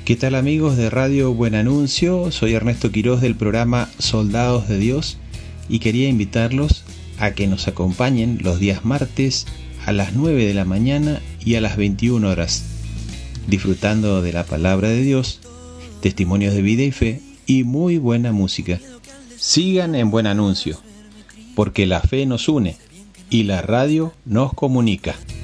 ¿Qué tal amigos de Radio Buen Anuncio? Soy Ernesto Quiroz del programa Soldados de Dios y quería invitarlos a que nos acompañen los días martes a las 9 de la mañana y a las 21 horas, disfrutando de la palabra de Dios, testimonios de vida y fe y muy buena música. Sigan en Buen Anuncio, porque la fe nos une y la radio nos comunica.